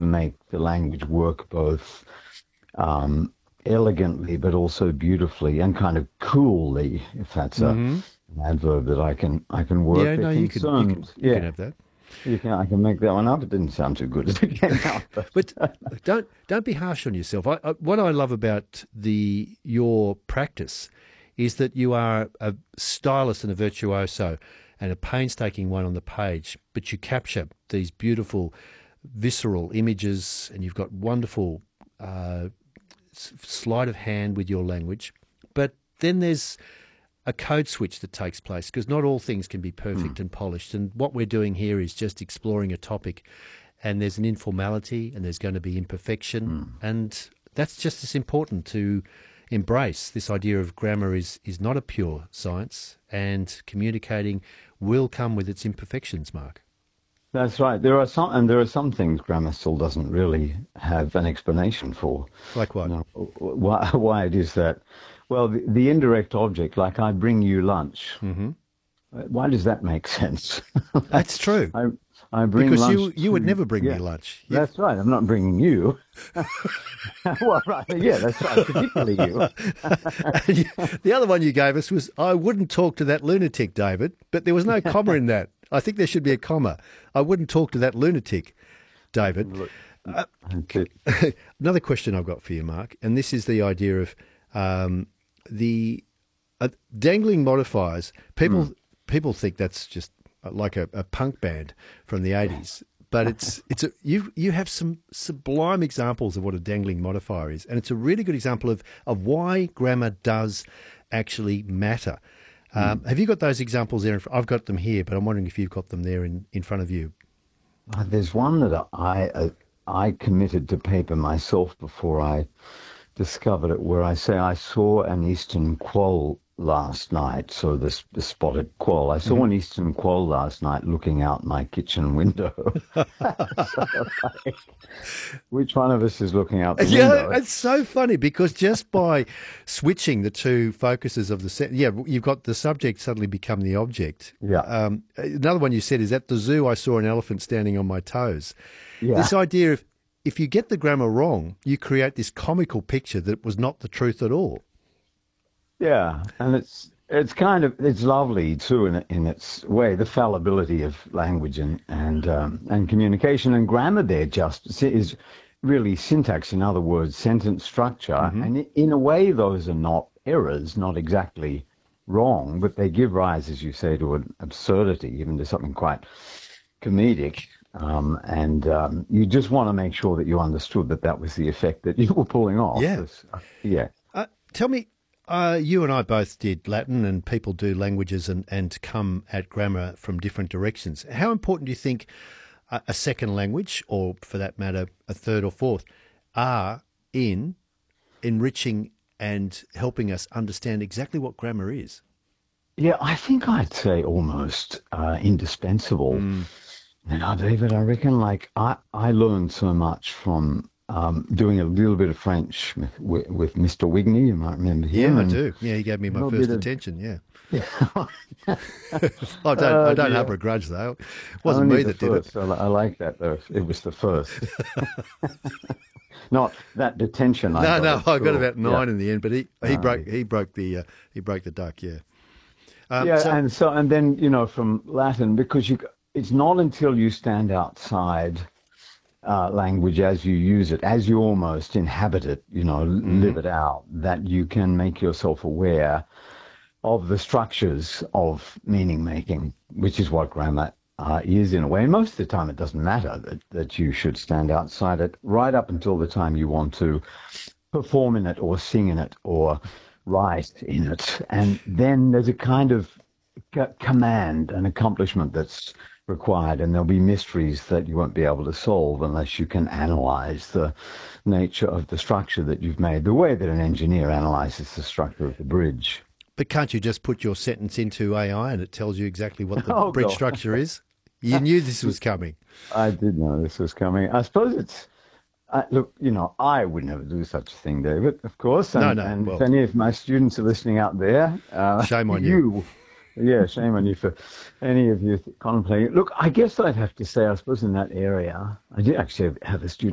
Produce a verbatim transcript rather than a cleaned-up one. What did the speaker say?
make the language work both um, elegantly but also beautifully and kind of coolly, if that's a, Hmm. an adverb that I can I can work. Yeah, They're no, you can you can concerned, you can yeah. have that. You can I can make that one up. It didn't sound too good as it came out, but But don't don't be harsh on yourself. I, I, what I love about the your practice is that you are a stylist and a virtuoso and a painstaking one on the page, but you capture these beautiful, visceral images, and you've got wonderful uh, s- sleight of hand with your language. But then there's a code switch that takes place because not all things can be hmm, perfect and polished. And what we're doing here is just exploring a topic, and there's an informality and there's going to be imperfection. hmm. And that's just as important to embrace. This idea of grammar is, is not a pure science, and communicating will come with its imperfections, Mark. That's right. There are some, and there are some things grammar still doesn't really have an explanation for. Like You what? know, why, why it is that. Well, the, the indirect object, like I bring you lunch. Hmm. Why does that make sense? That's true. I I bring Because lunch you, you would to, never bring me yeah, lunch. You, that's right. I'm not bringing you. Well, right. Yeah, that's right. Particularly you. And you- the other one you gave us was, I wouldn't talk to that lunatic, David, but there was no comma in that. I think there should be a comma. I wouldn't talk to that lunatic, David. Look, that's it. Another question I've got for you, Mark, and this is the idea of um, the uh, dangling modifiers. People people think that's just like a, a punk band from the eighties, but it's it's a, you you have some sublime examples of what a dangling modifier is, and it's a really good example of of why grammar does actually matter. Um, have you got those examples there? I've got them here, but I'm wondering if you've got them there in, in front of you. Uh, there's one that I uh, I committed to paper myself before I discovered it, where I say I saw an eastern quoll last night. So this the spotted quoll. I saw Hmm. an eastern quoll last night looking out my kitchen window. So, like, which one of us is looking out the Yeah, window? it's so funny because just by switching the two focuses of the set, yeah, you've got the subject suddenly become the object. Yeah, Um, another one you said is at the zoo, I saw an elephant standing on my toes. yeah. This idea of if you get the grammar wrong, you create this comical picture that was not the truth at all. Yeah, and it's it's kind of it's lovely too in in its way, the fallibility of language and and um, and communication and grammar there just s- is really syntax. In other words, sentence structure, Hmm. and i- in a way, those are not errors, not exactly wrong, but they give rise, as you say, to an absurdity, even to something quite comedic. Um, and um, you just want to make sure that you understood that that was the effect that you were pulling off. Yeah. 'Cause, uh, yeah. Uh, tell me, uh, you and I both did Latin, and people do languages and, and come at grammar from different directions. How important do you think a, a second language, or for that matter, a third or fourth, are in enriching and helping us understand exactly what grammar is? Yeah, I think I'd say almost uh, indispensable. Mm. Now, David, I reckon like I, I learned so much from um, doing a little bit of French with, with mister Wigney, you might remember Yeah, him, I and do. Yeah, he gave me a my little bit first of, attention. Yeah, yeah. I don't. I Oh don't harbour dear. a grudge though. It wasn't Only me the that did it. first. I, li- I like that though. It was the first. Not that detention I No, got no, at I got school. about Yeah. nine in the end, but he he Uh, broke he broke the uh, he broke the duck. Yeah. Um, yeah, so and so and then you know from Latin because you it's not until you stand outside uh, language as you use it, as you almost inhabit it, you know, live mhm. it out, that you can make yourself aware of the structures of meaning making, which is what grammar uh, is in a way. And most of the time, it doesn't matter that, that you should stand outside it, right up until the time you want to perform in it or sing in it or write in it. And then there's a kind of c- command and accomplishment that's required, and there'll be mysteries that you won't be able to solve unless you can analyze the nature of the structure that you've made, the way that an engineer analyzes the structure of the bridge. But can't you just put your sentence into A I and it tells you exactly what the Oh, bridge God. structure is? You knew this was coming. I did know this was coming. I suppose it's, uh, look, you know, I would never do such a thing, David, of course. No, And, no. and if Well, any of my students are listening out there, uh, shame on you. you, yeah, shame on you for any of you contemplating. Look, I guess I'd have to say, I suppose in that area, I did actually have a student.